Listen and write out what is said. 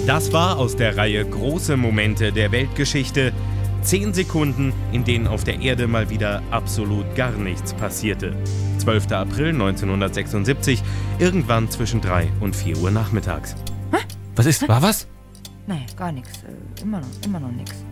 Das war aus der Reihe Große Momente der Weltgeschichte. 10 Sekunden, in denen auf der Erde mal wieder absolut gar nichts passierte. 12. April 1976, irgendwann zwischen 3 und 4 Uhr nachmittags. Hä? Was ist? War was? Nee, gar nichts. Immer noch nichts.